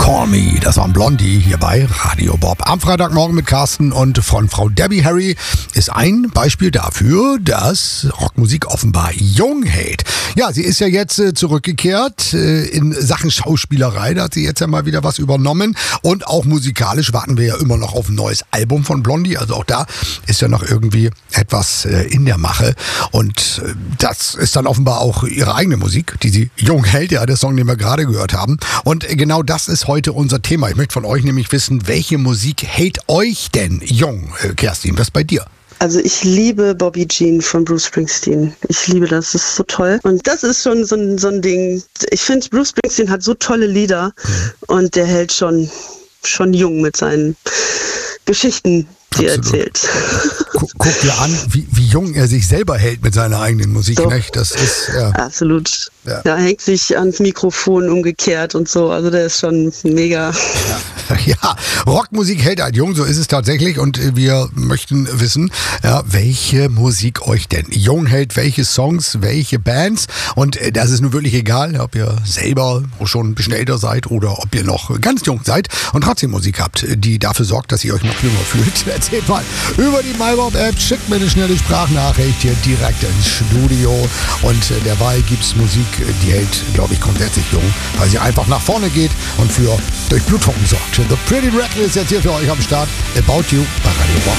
Call Me, das war ein Blondie hier bei Radio Bob. Am Freitagmorgen mit Carsten und von Frau Debbie Harry ist ein Beispiel dafür, dass Rockmusik offenbar jung hält. Ja, sie ist ja jetzt zurückgekehrt in Sachen Schauspielerei. Da hat sie jetzt ja mal wieder was übernommen. Und auch musikalisch warten wir ja immer noch auf ein neues Album von Blondie. Also auch da ist ja noch irgendwie etwas in der Mache. Und das ist dann offenbar auch ihre eigene Musik, die sie jung hält. Ja, der Song, den wir gerade gehört haben. Und genau das ist heute unser Thema. Ich möchte von euch nämlich wissen, welche Musik hält euch denn jung? Kerstin, was bei dir? Also ich liebe Bobby Jean von Bruce Springsteen. Ich liebe das, das ist so toll. Und das ist schon so ein Ding. Ich finde, Bruce Springsteen hat so tolle Lieder und der hält schon jung mit seinen Geschichten, die er erzählt. Guck dir an, wie jung er sich selber hält mit seiner eigenen Musik. Doch. Nicht? Das ist ja. Absolut. Ja. Da hängt sich ans Mikrofon umgekehrt und so. Also der ist schon mega. Ja, Rockmusik hält halt jung, so ist es tatsächlich. Und wir möchten wissen, ja, welche Musik euch denn jung hält, welche Songs, welche Bands. Und das ist nun wirklich egal, ob ihr selber schon ein bisschen älter seid oder ob ihr noch ganz jung seid und trotzdem Musik habt, die dafür sorgt, dass ihr euch noch jünger fühlt. Erzählt mal über die MyBob-App, schickt mir eine schnelle Sprachnachricht hier direkt ins Studio. Und derweil gibt's Musik, die hält, glaube ich, grundsätzlich jung, weil sie einfach nach vorne geht und für Durchblutung sorgt. The Pretty Reckless jetzt hier für euch am Start. About You bei Radio Bob.